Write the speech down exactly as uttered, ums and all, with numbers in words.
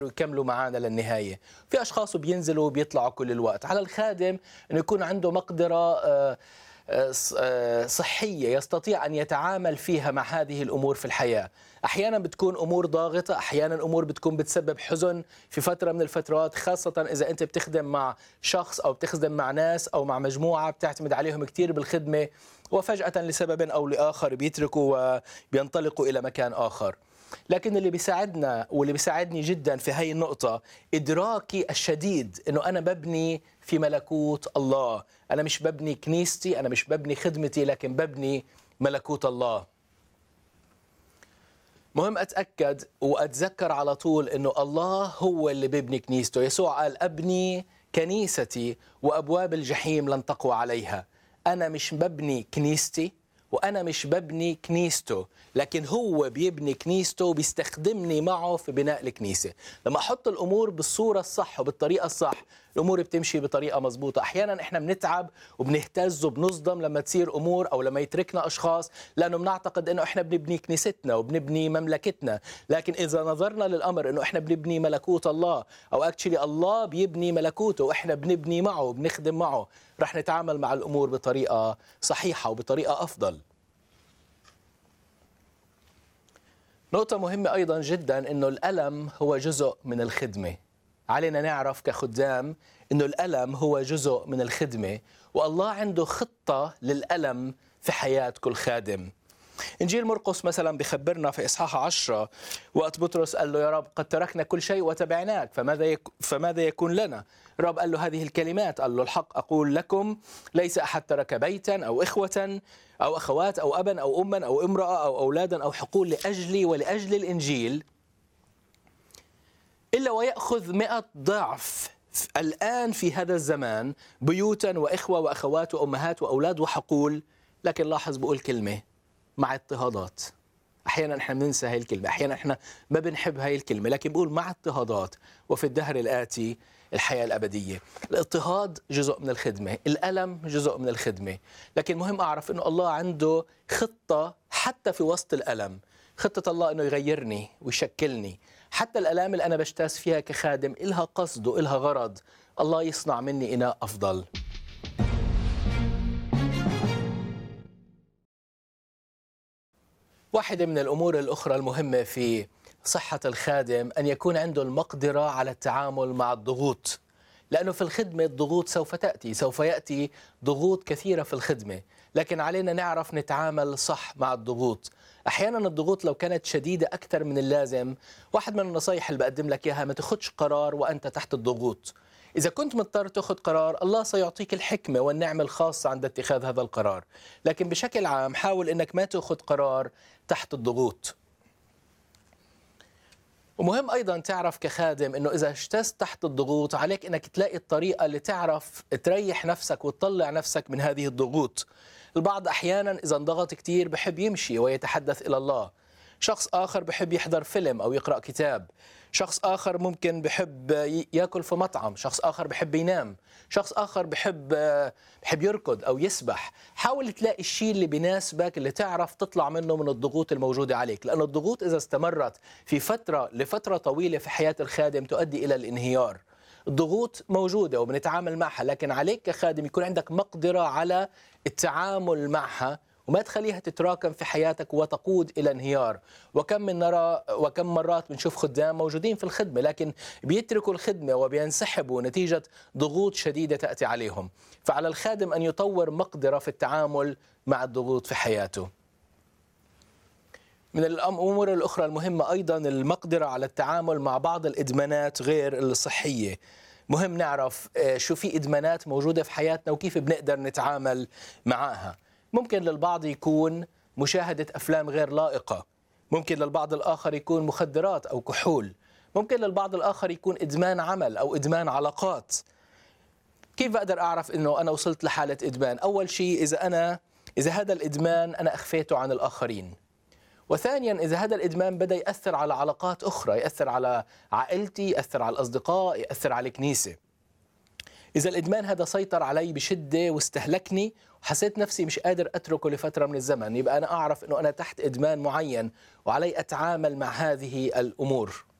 يكملوا معنا للنهاية. في أشخاص بينزلوا وبيطلعوا كل الوقت. على الخادم أنه يكون عنده مقدرة آه، آه، آه، صحية يستطيع أن يتعامل فيها مع هذه الأمور في الحياة. أحيانا بتكون أمور ضاغطة، أحيانا أمور بتكون بتسبب حزن في فترة من الفترات، خاصة إذا أنت بتخدم مع شخص أو بتخدم مع ناس أو مع مجموعة بتعتمد عليهم كتير بالخدمة، وفجأة لسبب أو لآخر بيتركوا وبينطلقوا إلى مكان آخر. لكن اللي بيساعدنا واللي بيساعدني جدا في هاي النقطة إدراكي الشديد أنه أنا ببني في ملكوت الله. أنا مش ببني كنيستي، أنا مش ببني خدمتي، لكن ببني ملكوت الله. مهم أتأكد وأتذكر على طول أنه الله هو اللي بيبني كنيسته. يسوع قال أبني كنيستي وأبواب الجحيم لن تقوى عليها. أنا مش ببني كنيستي وأنا مش ببني كنيسته، لكن هو بيبني كنيسته وبيستخدمني معه في بناء الكنيسة. لما أحط الأمور بالصورة الصح وبالطريقة الصح الأمور بتمشي بطريقة مضبوطة. أحيانا إحنا بنتعب وبنهتز وبنصدم لما تصير أمور أو لما يتركنا أشخاص، لأنه بنعتقد إنه إحنا بنبني كنيستنا وبنبني مملكتنا. لكن إذا نظرنا للأمر إنه إحنا بنبني ملكوت الله، أو أكشلي الله بيبني ملكوته وإحنا بنبني معه وبنخدم معه، رح نتعامل مع الأمور بطريقة صحيحة وبطريقة أفضل. نقطة مهمة أيضا جدا إنه الألم هو جزء من الخدمة. علينا نعرف كخدام إنه الألم هو جزء من الخدمة، والله عنده خطة للألم في حياة كل خادم. إنجيل مرقس مثلا بخبرنا في إصحاح عشرة وقت بطرس قال له يا رب قد تركنا كل شيء وتبعناك فماذا يك... فماذا يكون لنا؟ الرب قال له هذه الكلمات، قال له الحق أقول لكم ليس أحد ترك بيتا أو إخوة أو أخوات أو أبا أو أما أو امرأة أو أولادا أو حقول لأجلي ولأجل الإنجيل إلا ويأخذ مئة ضعف الآن في هذا الزمان بيوتا وإخوة وأخوات وأمهات وأولاد وحقول. لكن لاحظ بقول كلمة، مع اضطهادات. أحيانا إحنا بننسى هاي الكلمة، أحيانا إحنا ما بنحب هاي الكلمة، لكن بقول مع اضطهادات وفي الدهر الآتي الحياة الأبدية. الاضطهاد جزء من الخدمة، الألم جزء من الخدمة، لكن مهم أعرف إنه الله عنده خطة حتى في وسط الألم. خطة الله إنه يغيرني ويشكلني. حتى الآلام اللي أنا بجتاز فيها كخادم إلها قصد وإلها غرض، الله يصنع مني إناء أفضل. واحدة من الأمور الأخرى المهمة في صحة الخادم أن يكون عنده المقدرة على التعامل مع الضغوط، لأنه في الخدمة الضغوط سوف تأتي، سوف يأتي ضغوط كثيرة في الخدمة، لكن علينا نعرف نتعامل صح مع الضغوط. أحيانا الضغوط لو كانت شديدة أكثر من اللازم، واحد من النصايح اللي بقدم لك إياها ما تاخدش قرار وأنت تحت الضغوط. إذا كنت مضطر تأخذ قرار، الله سيعطيك الحكمة والنعمة الخاصة عند اتخاذ هذا القرار، لكن بشكل عام حاول أنك ما تأخذ قرار تحت الضغوط. ومهم أيضا تعرف كخادم أنه إذا اجتزت تحت الضغوط عليك أنك تلاقي الطريقة اللي تعرف تريح نفسك وتطلع نفسك من هذه الضغوط. البعض أحيانا إذا انضغط كتير بحب يمشي ويتحدث إلى الله. شخص آخر بحب يحضر فيلم أو يقرأ كتاب. شخص آخر ممكن بحب يأكل في مطعم. شخص آخر بحب ينام. شخص آخر بحب بحب يركض أو يسبح. حاول تلاقي الشيء اللي بيناسبك اللي تعرف تطلع منه من الضغوط الموجودة عليك، لأن الضغوط إذا استمرت في فترة لفترة طويلة في حياة الخادم تؤدي إلى الانهيار. الضغوط موجودة وبنتعامل معها، لكن عليك كخادم يكون عندك مقدرة على التعامل معها وما تخليها تتراكم في حياتك وتقود إلى انهيار. وكم من نرى وكم مرات بنشوف خدام موجودين في الخدمة لكن بيتركوا الخدمة وبينسحبوا نتيجة ضغوط شديدة تأتي عليهم. فعلى الخادم أن يطور مقدرة في التعامل مع الضغوط في حياته. من الأمور الأخرى المهمة أيضا المقدرة على التعامل مع بعض الإدمانات غير الصحية. مهم نعرف شو في إدمانات موجودة في حياتنا وكيف بنقدر نتعامل معها. ممكن للبعض يكون مشاهدة أفلام غير لائقة، ممكن للبعض الآخر يكون مخدرات أو كحول، ممكن للبعض الآخر يكون إدمان عمل أو إدمان علاقات. كيف بقدر أعرف أنه أنا وصلت لحالة إدمان؟ أول شيء إذا أنا إذا هذا الإدمان أنا أخفيته عن الآخرين، وثانيا إذا هذا الإدمان بدأ يأثر على علاقات أخرى، يأثر على عائلتي، يأثر على الأصدقاء، يأثر على الكنيسة. إذا الإدمان هذا سيطر علي بشدة واستهلكني وحسيت نفسي مش قادر أتركه لفترة من الزمن، يبقى أنا أعرف أنه أنا تحت إدمان معين وعلي أتعامل مع هذه الأمور.